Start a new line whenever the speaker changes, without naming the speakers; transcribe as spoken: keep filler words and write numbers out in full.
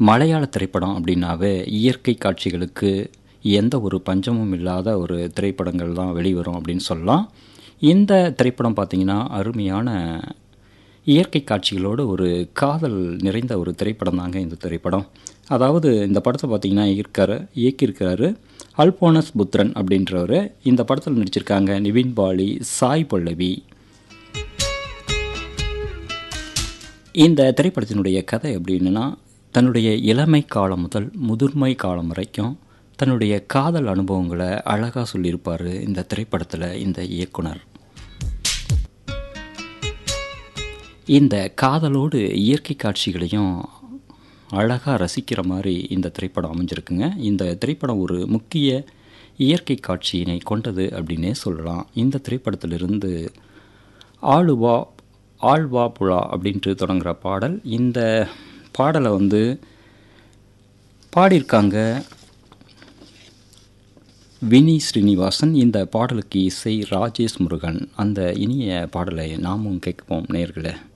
மலையாள திரைப்படம் அப்படின்னாவே இயற்கை காட்சிகளுக்கு எந்த ஒரு பஞ்சமும் இல்லாத ஒரு திரைப்படங்கள் தான் வெளிவரும் அப்படின்னு சொல்லலாம். இந்த திரைப்படம் பார்த்திங்கன்னா அருமையான இயற்கை காட்சிகளோடு ஒரு காதல் நிறைந்த ஒரு திரைப்படம் தாங்க இந்த திரைப்படம். அதாவது இந்த படத்தை பார்த்திங்கன்னா இருக்காரு இயக்கியிருக்கிறாரு அல்போனஸ் புத்ரன் அப்படின்றவர். இந்த படத்தில் நடிச்சிருக்காங்க நிவின் பாலி, சாய் பல்லவி. இந்த திரைப்படத்தினுடைய கதை எப்படின்னா, தன்னுடைய இளமை காலம் முதல் முதிர்மை காலம் வரைக்கும் தன்னுடைய காதல் அனுபவங்களை அழகாக சொல்லியிருப்பார் இந்த திரைப்படத்தில் இந்த இயக்குனர். இந்த காதலோடு இயற்கை காட்சிகளையும் அழகாக ரசிக்கிற மாதிரி இந்த திரைப்படம் அமைஞ்சிருக்குங்க. இந்த திரைப்படம் ஒரு முக்கிய இயற்கை காட்சியினை கொண்டது அப்படின்னே சொல்லலாம். இந்த திரைப்படத்திலிருந்து ஆளுவா ஆழ்வா புழா அப்படின்ட்டு தொடங்குகிற பாடல். இந்த பாடலை வந்து பாடியிருக்காங்க வினி ஸ்ரீனிவாசன். இந்த பாடலுக்கு இசை ராஜேஷ் முருகன். அந்த இனிய பாடலை நாமும் கேட்போம் நேயர்களே.